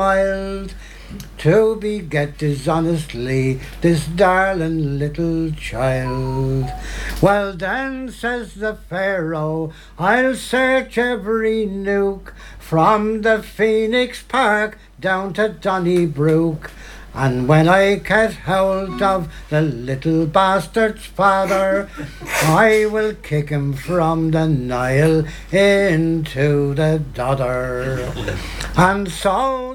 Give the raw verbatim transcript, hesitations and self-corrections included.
wild to beget dishonestly this darling little child. Well then, says the Pharaoh, I'll search every nook from the Phoenix Park down to Donnybrook. And when I catch hold of the little bastard's father, I will kick him from the Nile into the Dodder. And so